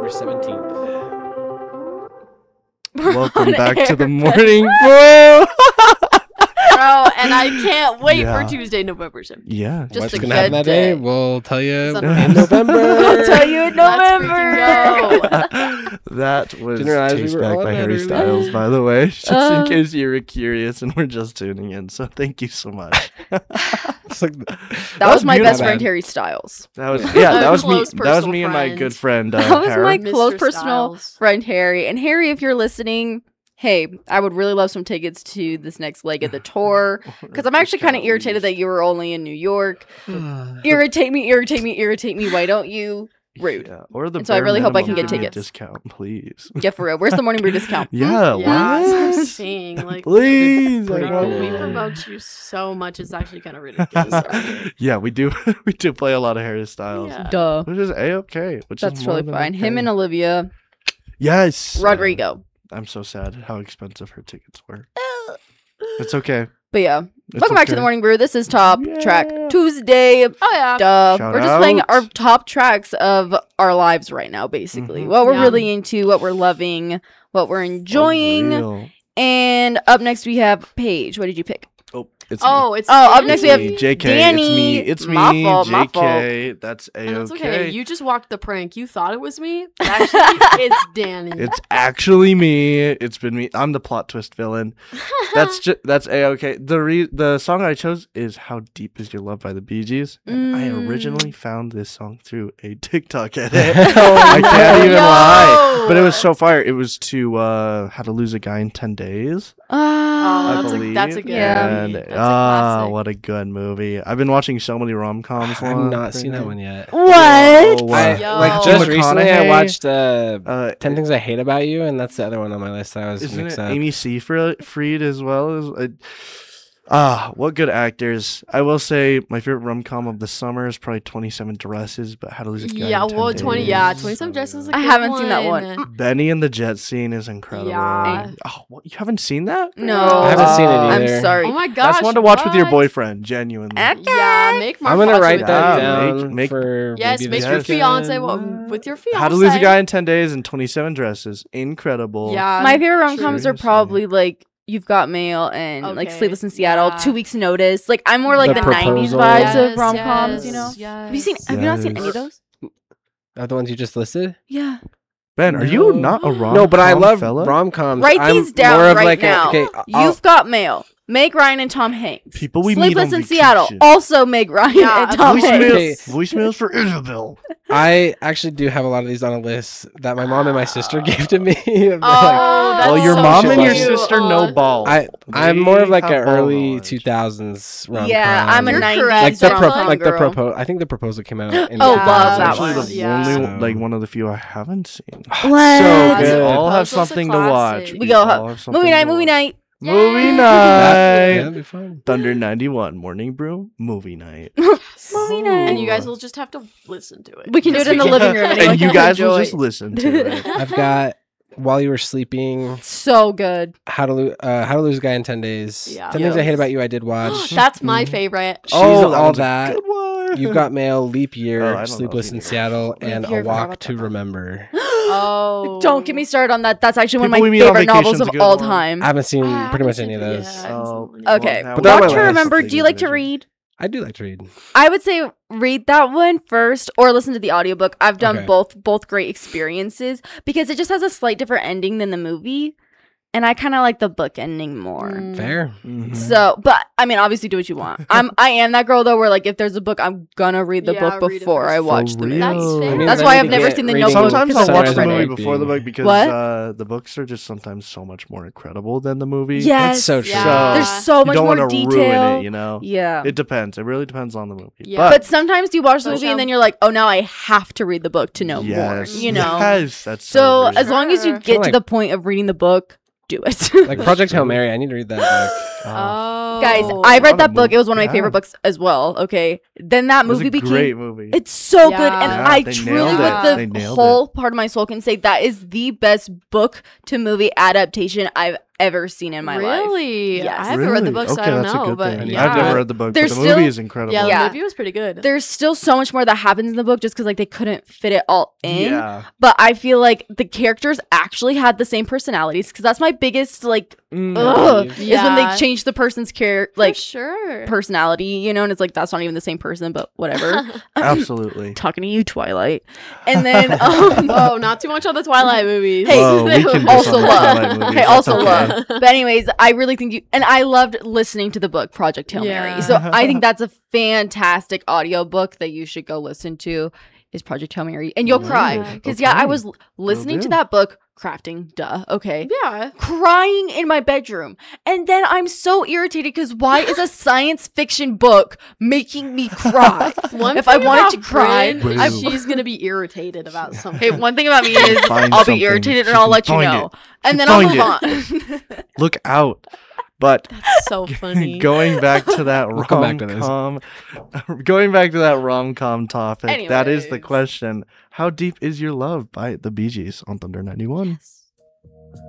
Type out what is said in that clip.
November 17th. Welcome back to the air. morning brew. Bro, and I can't wait Yeah. for Tuesday, November 17th. Yeah. Just What's a going to happen good that day? day. We'll tell you It's in unreal. November. I'll tell you in November. Let's freaking go. That was Didn't realize we Taste were Back on by that Harry early. Styles, by the way, just in Uh. case you were curious and we're just tuning in. So thank you so much. It's like, That was my best beautiful. friend Harry Styles. That was that was me. Close That was personal me and my friend. good friend. That was Harry. my Mr. close personal Styles. friend Harry. And Harry, if you're listening, hey, I would really love some tickets to this next leg of the tour. Because I'm actually kind of irritated that you were only in New York. Irritate me. Why don't you? Rude. Yeah, or the And so I bare really hope I minimum, can get give me a tickets. discount, please. Yeah, for real. Where's the morning brew discount? Yeah, Yeah, what? I'm saying, like, Please, Pretty bro, cool. we promote you so much. It's actually kind of ridiculous. Right? Yeah, we do. We do play a lot of Harry Styles, Yeah. Duh. which is a-okay. Which That's is more really than fine. Him okay. and Olivia yes, Rodrigo. I'm so sad how expensive her tickets were. It's okay. But yeah, It's welcome back to okay. the morning brew. This is Top Track Yeah. Tuesday. Oh yeah. Duh. Shout We're just playing out. our top tracks of our lives right now, basically. Mhm. What we're Yeah. really into, what we're loving, what we're enjoying. Real. And up next we have Paige. What did you pick? Oh, it's Oh, it's up next we have Danny. JK. Danny. It's me. My It's me. fault, my JK. That's And a it's okay. okay. You just walked the prank. You thought it was me. But actually, it's Danny. It's actually me. It's been me. I'm the plot twist villain. That's a okay. The song I chose is "How Deep Is Your Love" by the Bee Gees. And I originally found this song through a TikTok edit. I can't even lie, but it was so fire. It was to "How to Lose a Guy in 10 Days." I that's believe. a good Yeah. movie. And, That's a classic. what a good movie! I've been watching so many rom-coms. I've not seen that one yet. What? I, Yo. like just recently, I McConaughey. watched 10 10 Things I Hate About You, and that's the other one on my list. I was Isn't mixed it up. Amy Seyfried as well? What good actors! I will say my favorite rom-com of the summer is probably 27 Dresses, but How to Lose a Guy Yeah, in 10 well, Days. 27 Dresses is a I good haven't seen that one. Benny and the Jet Scene is incredible. Yeah. Oh, what, you haven't seen that? No. I haven't seen it I'm either. sorry. Oh my gosh. That's one to watch with your what? boyfriend. Genuinely. Yeah, make Mark I'm gonna watch it write with that you. Yeah, down make- for Yes, maybe make this your Yes. fiance weekend. with your fiance. How to Lose a Guy in 10 Days and 27 Dresses. Incredible. Yeah. My favorite rom-coms are Seriously. probably like You've Got Mail and like Okay, Sleepless in Seattle, yeah. 2 Weeks Notice. Like I'm more like The the 90s Proposal. vibes Yes, of rom-coms, yes, you know? yes. Have you not seen any of Yes. those? Are the ones you just listed? Yeah. Ben, are you No. not a rom-com No, but I love fella? rom-coms. Write I'm these down more of right like now. okay, You've Got Mail. Meg Ryan and Tom Hanks. People we meet Sleepless on in Seattle. vacation. Also Meg Ryan Yeah, and Tom okay. Hanks. Voicemails for Isabel. I actually do have a lot of these on a list that my mom and my sister gave to me. They're like, Oh, that's Well, your so mom and your cute. sister know ball. I'm more of like They an have ball early knowledge. 2000s rom-com. Yeah, I'm a You're 90s correct. like the rom-com like the girl. proposal. I think the proposal came out. In Oh, the love that 2000s. one. Actually, the Yeah. only So- like one of the few I haven't seen. What? So That's we good. all have Proposal's a something to watch. classic. We go all have something Movie night, to movie watch. night. Movie Yay. Yeah, night. that'd be fun. Thunder 91 morning brew movie night. Movie night. And you guys will just have to listen to it. We can do it in the living room. And you guys will enjoy. just listen to it. I've got While You Were Sleeping, So good. How to Lose a Guy in 10 Days. Yeah. 10 Things I Yes. Hate About You I did watch. That's my favorite. She's Oh, all one's a that. good one. You've Got Mail, Leap Oh, I Year, don't know Sleepless if in you know. Seattle, Leap and Year, A forgot Walk about to that one. Remember. Oh. Don't get me started on that. That's actually one of People my We Meet on favorite novels Vacation's of a good all one. time. I haven't seen I pretty much haven't any of seen it those. yet. Oh, Okay. well, But now that Walk one to was Remember. something Do you like to individual. read? I do like to read. I would say read that one first or listen to the audiobook. I've done Okay. both great experiences because it just has a slight different ending than the movie. And I kind of like the book ending more. Fair. Mhm. So, but I mean, obviously, do what you want. I am that girl though, where like if there's a book, I'm gonna read the Yeah, book read it before I first. watch For the movie. real? That's fair. It means That's I why need I've to never get seen The reading Notebook Sometimes because I'll I watch never the read movie it. before the book because What? the books are just sometimes so much more incredible than the movie. Yes, That's so true. Yeah. there's so You much don't more want to ruin detail. it, you know? Yeah, It depends. It really depends on the movie. Yeah. but sometimes you watch the But movie and some- then you're like, oh, now I have to read the book to know yes. more. You know. Yes, that's So so as long as you Sure. get Kinda to the point of reading the book, do it. Like Project Hail Mary, I need to read that book. Oh. Guys, I read Lot that of book. It was one of my movies. favorite Yeah. books as well. Okay, then that It was movie a became great movie. It's so Yeah. good, and Yeah, I they truly, nailed it. They with the nailed whole part of my soul, can say that is the best book to movie adaptation I've ever seen in my life. Really? Yes. I haven't read the book, so I don't that's a know. good But thing. yeah. I've never read the book, There's but the still- movie is incredible. Yeah, Yeah. the movie was pretty good. There's still so much more that happens in the book just because like they couldn't fit it all in. Yeah. But I feel like the characters actually had the same personalities because that's my biggest like ugh, is when Yeah. they change the person's For like sure. personality, you know, and it's like that's not even the same person, but whatever. Absolutely. Talking to you, Twilight, and then Oh, not too much on the Twilight movies. Hey, Whoa, we can also diss on the love. Twilight movies, Hey, that's also okay. love. But anyways, I really think you and I loved listening to the book Project Hail Yeah. Mary. So I think that's a fantastic audiobook that you should go listen to is Project Hail Mary. And you'll cry. Yeah. Because yeah, I Okay. was listening to do. that book, crafting, okay. Yeah. Crying in my bedroom. And then I'm so irritated because why is a science fiction book making me cry? One If I thing wanted about to cry, Bryn, I'm- she's gonna be irritated about something. Hey, one thing about me is Find I'll something. be irritated She and I'll can let you find know. it. And then Find I'll move on. Look out. But So funny. going back to that We'll come back to this. rom-com, going back to that rom-com topic, that is the Anyways. question. How deep is your love by the Bee Gees on Thunder 91? Yes.